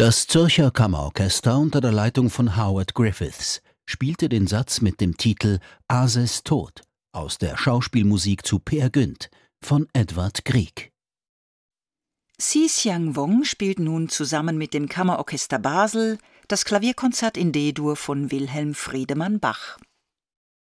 Das Zürcher Kammerorchester unter der Leitung von Howard Griffiths spielte den Satz mit dem Titel »Ases Tod« aus der Schauspielmusik zu Peer Gynt von Edvard Grieg. Si Xiang-Wong spielt nun zusammen mit dem Kammerorchester Basel das Klavierkonzert in D-Dur von Wilhelm Friedemann Bach.